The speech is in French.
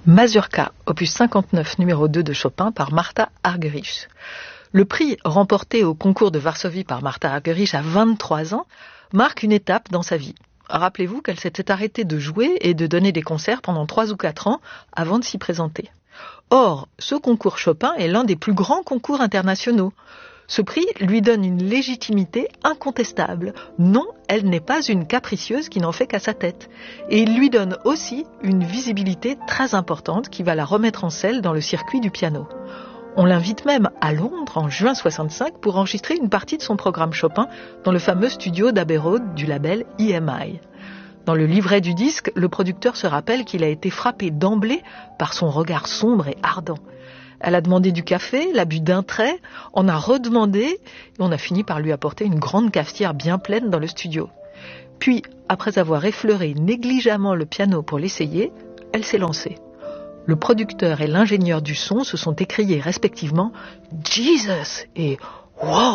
Mazurka, opus 59, numéro 2 de Chopin par Martha Argerich. Le prix remporté au concours de Varsovie par Martha Argerich à 23 ans marque une étape dans sa vie. Rappelez-vous qu'elle s'était arrêtée de jouer et de donner des concerts pendant 3 ou 4 ans avant de s'y présenter. Or, ce concours Chopin est l'un des plus grands concours internationaux. Ce prix lui donne une légitimité incontestable. Non, elle n'est pas une capricieuse qui n'en fait qu'à sa tête. Et il lui donne aussi une visibilité très importante qui va la remettre en selle dans le circuit du piano. On l'invite même à Londres en juin 65 pour enregistrer une partie de son programme Chopin dans le fameux studio d'Abbey Road du label EMI. Dans le livret du disque, le producteur se rappelle qu'il a été frappé d'emblée par son regard sombre et ardent. Elle a demandé du café, l'a bu d'un trait, en a redemandé et on a fini par lui apporter une grande cafetière bien pleine dans le studio. Puis, après avoir effleuré négligemment le piano pour l'essayer, elle s'est lancée. Le producteur et l'ingénieur du son se sont écriés respectivement « Jesus » et « Wow ».